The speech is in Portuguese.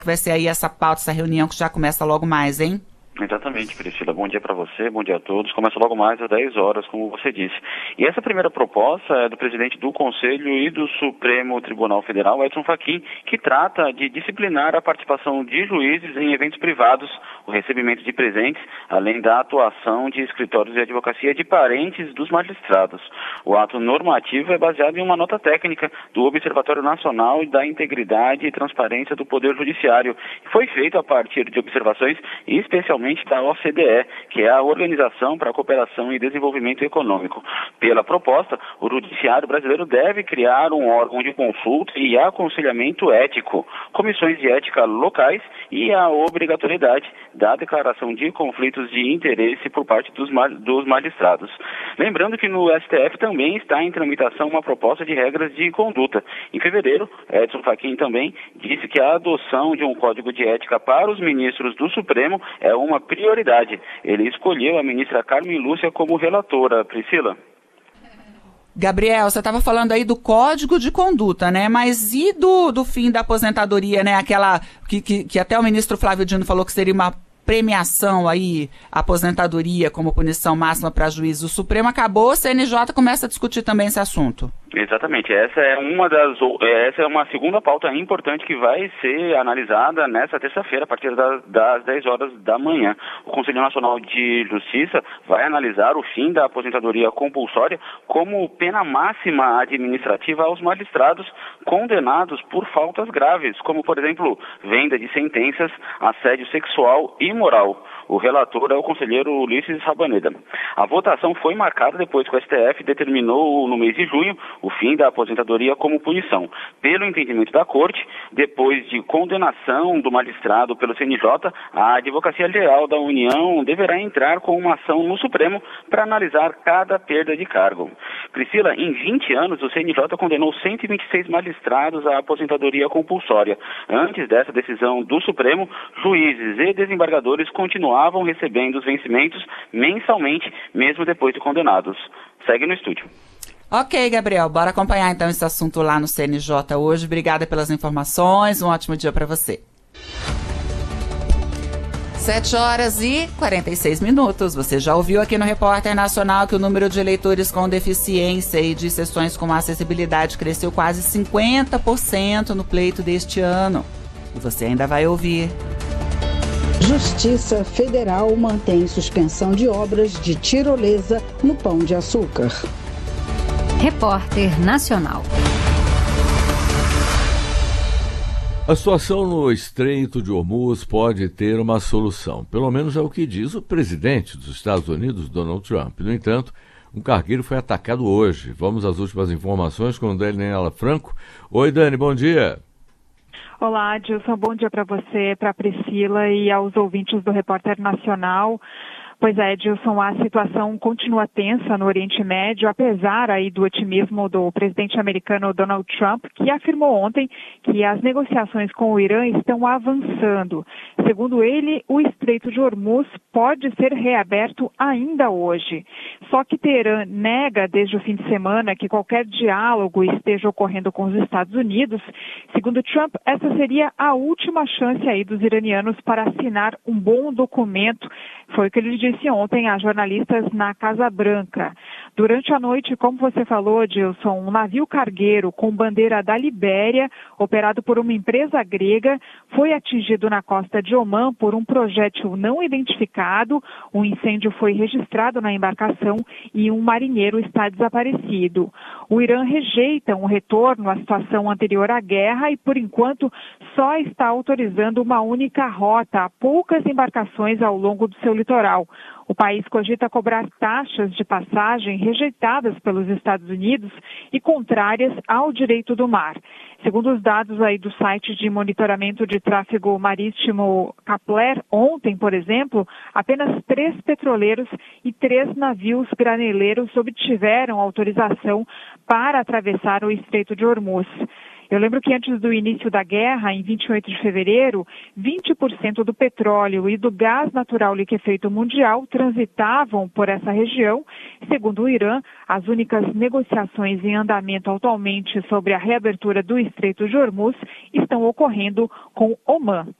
que vai ser aí essa pauta, essa reunião que já começa logo mais, hein? Exatamente, Priscila. Bom dia para você, bom dia a todos. Começa logo mais às 10 horas, como você disse. E essa primeira proposta é do presidente do Conselho e do Supremo Tribunal Federal, Edson Fachin, que trata de disciplinar a participação de juízes em eventos privados, o recebimento de presentes, além da atuação de escritórios de advocacia de parentes dos magistrados. O ato normativo é baseado em uma nota técnica do Observatório Nacional da Integridade e Transparência do Poder Judiciário, que foi feito a partir de observações especialmente da OCDE, que é a Organização para a Cooperação e Desenvolvimento Econômico. Pela proposta, o Judiciário brasileiro deve criar um órgão de consulta e aconselhamento ético, comissões de ética locais e a obrigatoriedade da declaração de conflitos de interesse por parte dos magistrados. Lembrando que no STF também está em tramitação uma proposta de regras de conduta. Em fevereiro, Edson Fachin também disse que a adoção de um código de ética para os ministros do Supremo é uma prioridade. Ele escolheu a ministra Carmen Lúcia como relatora. Priscila? Gabriel, você estava falando aí do código de conduta, né? Mas e do fim da aposentadoria, né? Aquela que até o ministro Flávio Dino falou que seria uma premiação aí, aposentadoria como punição máxima para juízes. O Supremo acabou, o CNJ começa a discutir também esse assunto. Exatamente, essa é uma segunda pauta importante que vai ser analisada nessa terça-feira, a partir das 10 horas da manhã. O Conselho Nacional de Justiça vai analisar o fim da aposentadoria compulsória como pena máxima administrativa aos magistrados condenados por faltas graves, como, por exemplo, venda de sentenças, assédio sexual e moral. O relator é o conselheiro Ulisses Rabaneda. A votação foi marcada depois que o STF determinou no mês de junho o fim da aposentadoria como punição. Pelo entendimento da Corte, depois de condenação do magistrado pelo CNJ, a Advocacia Geral da União deverá entrar com uma ação no Supremo para analisar cada perda de cargo. Priscila, em 20 anos, o CNJ condenou 126 magistrados à aposentadoria compulsória. Antes dessa decisão do Supremo, juízes e desembargadores continuavam recebendo os vencimentos mensalmente, mesmo depois de condenados. Segue no estúdio. Ok, Gabriel, bora acompanhar então esse assunto lá no CNJ hoje. Obrigada pelas informações, um ótimo dia para você. 7 horas e 46 minutos. Você já ouviu aqui no Repórter Nacional que o número de eleitores com deficiência e de sessões com acessibilidade cresceu quase 50% no pleito deste ano. E você ainda vai ouvir. Justiça Federal mantém suspensão de obras de tirolesa no Pão de Açúcar. Repórter Nacional. A situação no Estreito de Hormuz pode ter uma solução. Pelo menos é o que diz o presidente dos Estados Unidos, Donald Trump. No entanto, um cargueiro foi atacado hoje. Vamos às últimas informações com Daniela Franco. Oi, Dani, bom dia. Olá, Dilson, bom dia para você, para a Priscila e aos ouvintes do Repórter Nacional. Pois é, Dilson, a situação continua tensa no Oriente Médio, apesar aí do otimismo do presidente americano Donald Trump, que afirmou ontem que as negociações com o Irã estão avançando. Segundo ele, o Estreito de Hormuz pode ser reaberto ainda hoje. Só que Teherã nega desde o fim de semana que qualquer diálogo esteja ocorrendo com os Estados Unidos. Segundo Trump, essa seria a última chance aí dos iranianos para assinar um bom documento. Foi o que ele disse ontem a jornalistas na Casa Branca. Durante a noite, como você falou, Dilson, um navio cargueiro com bandeira da Libéria, operado por uma empresa grega, foi atingido na costa de Omã por um projétil não identificado. Um incêndio foi registrado na embarcação e um marinheiro está desaparecido. O Irã rejeita um retorno à situação anterior à guerra e, por enquanto, só está autorizando uma única rota a poucas embarcações ao longo do seu litoral. O país cogita cobrar taxas de passagem rejeitadas pelos Estados Unidos e contrárias ao direito do mar. Segundo os dados aí do site de monitoramento de tráfego marítimo Kepler, ontem, por exemplo, apenas 3 petroleiros e 3 navios graneleiros obtiveram autorização para atravessar o Estreito de Hormuz. Eu lembro que antes do início da guerra, em 28 de fevereiro, 20% do petróleo e do gás natural liquefeito mundial transitavam por essa região. Segundo o Irã, as únicas negociações em andamento atualmente sobre a reabertura do Estreito de Hormuz estão ocorrendo com Omã.